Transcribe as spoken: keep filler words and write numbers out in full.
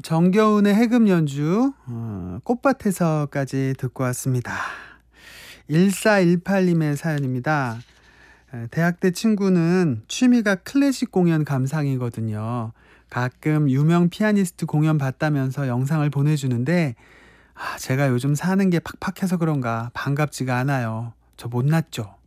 정겨운의 해금 연주, 어, 꽃밭에서까지 듣고 왔습니다. 일사일팔님의 사연입니다. 에, 대학 때 친구는 취미가 클래식 공연 감상이거든요. 가끔 유명 피아니스트 공연 봤다면서 영상을 보내주는데, 아, 제가 요즘 사는 게 팍팍해서 그런가 반갑지가 않아요. 저 못났죠?